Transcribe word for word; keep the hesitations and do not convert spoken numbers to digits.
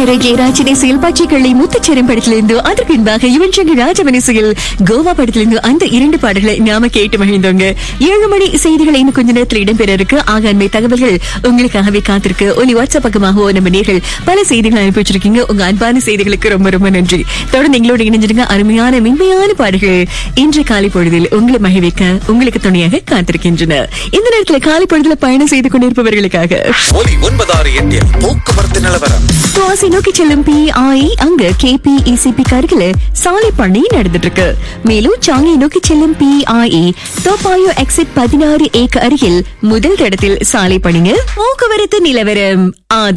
அருகே ராஜினிசையில் பச்சைக்கள்ளி முத்துச்சரம் படத்திலிருந்து அதற்கு பின்பாக யுவன் சங்கர் ராஜவனிசையில் கோவா படத்திலிருந்து அந்த இரண்டு பாடல்களை நாம கேட்டு மகிழ்ந்தோங்க. ஏழு மணி செய்திகள் இன்னும் கொஞ்ச நேரத்தில் இடம்பெற இருக்கு. ஆகாண்மை தகவல்கள் உங்களுக்காகவே காத்திருக்கு. ஒலி வாட்ஸ்அப் பக்கமாக நம்ம நேர்கள் பல செய்திகள் அனுப்பி வச்சிருக்கீங்க. உங்க அன்பான செய்திகளுக்கு ரொம்ப ரொம்ப நன்றி. தொடர்ந்து எங்களோட இணைஞ்சிருங்க. அருமையான மென்மையான பாடல்கள் இன்று காலை பொழுதில் உங்களை மகிழ்விக்க உங்களுக்கு துணையாக காத்திருக்கின்றன. இந்த நேரத்தில் காலை பொழுதுல பயணம் செய்து கொண்டிருப்பவர்களுக்காக ஒலி ஒன்பதாறு எட்டில் போக்குவரத்து நிலவரம். துவாசி நோக்கி செல்லும் பி ஐ அங்க K B E C B அருகில சாலை பணி நடந்துட்டு இருக்கு. மேலும் சாங்கை நோக்கி செல்லும் பி ஐ தோப்பாயோ எக்ஸிட் பதினாறு ஏக்கு அருகில் முதல் தடத்தில் சாலை பணிங்க. போக்குவரத்து நிலவரம்.